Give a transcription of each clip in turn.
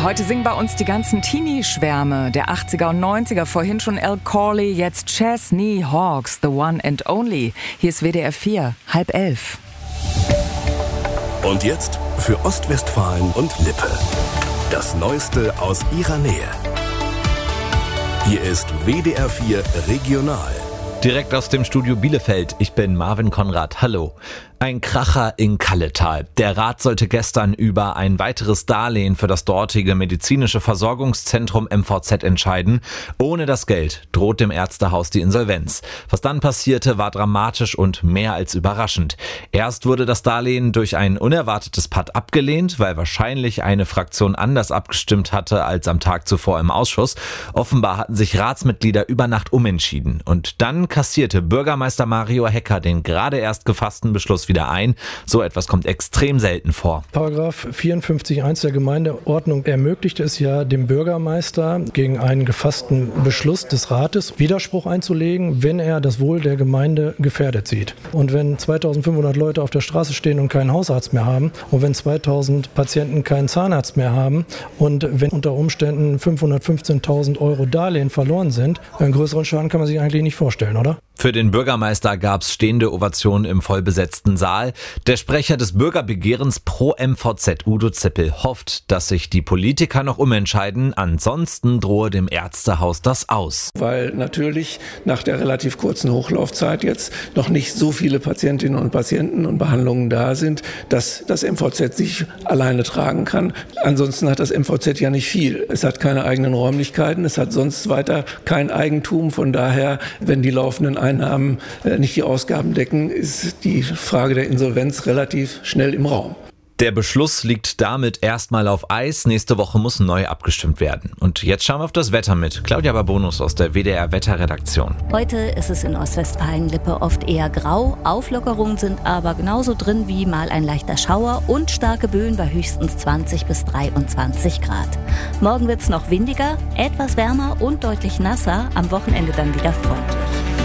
Heute singen bei uns die ganzen Teenie-Schwärme der 80er und 90er. Vorhin schon Al Corley, jetzt Chesney Hawkes, The One and Only. Hier ist WDR 4, 10:30. Und jetzt für Ostwestfalen und Lippe. Das Neueste aus ihrer Nähe. Hier ist WDR 4 Regional. Direkt aus dem Studio Bielefeld. Ich bin Marvin Konrad. Hallo. Ein Kracher in Kalletal. Der Rat sollte gestern über ein weiteres Darlehen für das dortige medizinische Versorgungszentrum MVZ entscheiden. Ohne das Geld droht dem Ärztehaus die Insolvenz. Was dann passierte, war dramatisch und mehr als überraschend. Erst wurde das Darlehen durch ein unerwartetes Patt abgelehnt, weil wahrscheinlich eine Fraktion anders abgestimmt hatte als am Tag zuvor im Ausschuss. Offenbar hatten sich Ratsmitglieder über Nacht umentschieden. Und dann kassierte Bürgermeister Mario Hecker den gerade erst gefassten Beschluss wieder ein. So etwas kommt extrem selten vor. Paragraph 54.1 der Gemeindeordnung ermöglicht es ja dem Bürgermeister, gegen einen gefassten Beschluss des Rates Widerspruch einzulegen, wenn er das Wohl der Gemeinde gefährdet sieht. Und wenn 2500 Leute auf der Straße stehen und keinen Hausarzt mehr haben und wenn 2000 Patienten keinen Zahnarzt mehr haben und wenn unter Umständen 515.000 Euro Darlehen verloren sind, einen größeren Schaden kann man sich eigentlich nicht vorstellen, oder? Für den Bürgermeister gab's stehende Ovationen im vollbesetzten Saal. Der Sprecher des Bürgerbegehrens pro MVZ, Udo Zippel, hofft, dass sich die Politiker noch umentscheiden. Ansonsten drohe dem Ärztehaus das aus. Weil natürlich nach der relativ kurzen Hochlaufzeit jetzt noch nicht so viele Patientinnen und Patienten und Behandlungen da sind, dass das MVZ sich alleine tragen kann. Ansonsten hat das MVZ ja nicht viel. Es hat keine eigenen Räumlichkeiten, es hat sonst weiter kein Eigentum. Von daher, wenn die laufenden Einnahmen nicht die Ausgaben decken, ist die Frage der Insolvenz relativ schnell im Raum. Der Beschluss liegt damit erstmal auf Eis. Nächste Woche muss neu abgestimmt werden. Und jetzt schauen wir auf das Wetter mit Claudia Babonus aus der WDR Wetterredaktion. Heute ist es in Ostwestfalen-Lippe oft eher grau. Auflockerungen sind aber genauso drin wie mal ein leichter Schauer und starke Böen bei höchstens 20 bis 23 Grad. Morgen wird es noch windiger, etwas wärmer und deutlich nasser. Am Wochenende dann wieder freundlich.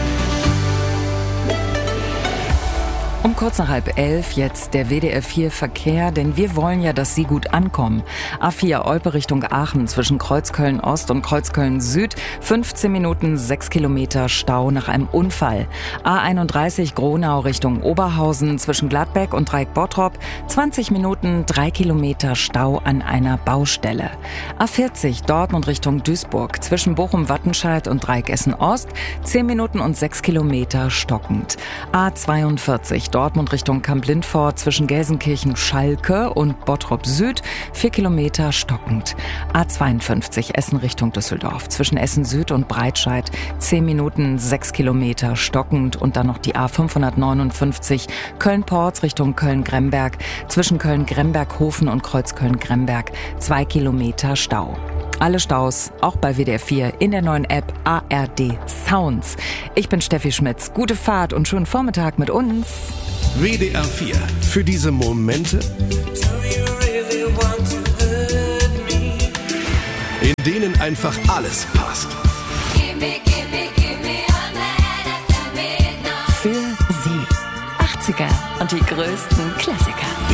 Um kurz nach 10:30 jetzt der WDR 4 Verkehr, denn wir wollen ja, dass Sie gut ankommen. A4 Olpe Richtung Aachen zwischen Kreuzköln Ost und Kreuzköln Süd, 15 Minuten 6 Kilometer Stau nach einem Unfall. A31 Gronau Richtung Oberhausen zwischen Gladbeck und Dreieck Bottrop, 20 Minuten 3 Kilometer Stau an einer Baustelle. A40 Dortmund Richtung Duisburg zwischen Bochum-Wattenscheid und Dreieck Essen Ost, 10 Minuten und 6 Kilometer stockend. A42 Dortmund Richtung Kamp-Lindfort zwischen Gelsenkirchen-Schalke und Bottrop Süd, 4 Kilometer stockend. A52 Essen Richtung Düsseldorf zwischen Essen Süd und Breitscheid, 10 Minuten 6 Kilometer stockend. Und dann noch die A559 Köln-Porz Richtung Köln-Gremberg zwischen Köln-Gremberg-Hofen und Kreuzköln-Gremberg, 2 Kilometer Stau. Alle Staus, auch bei WDR 4, in der neuen App ARD Sounds. Ich bin Steffi Schmitz. Gute Fahrt und schönen Vormittag mit uns. WDR 4. Für diese Momente, in denen einfach alles passt. Für Sie. 80er und die größten Klassiker.